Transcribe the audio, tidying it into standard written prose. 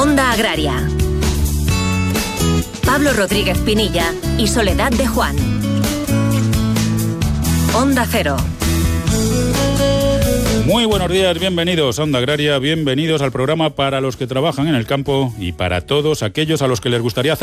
Onda Agraria. Pablo Rodríguez Pinilla y Soledad de Juan. Onda Cero. Muy buenos días, bienvenidos a Onda Agraria, bienvenidos al programa para los que trabajan en el campo y para todos aquellos a los que les gustaría hacer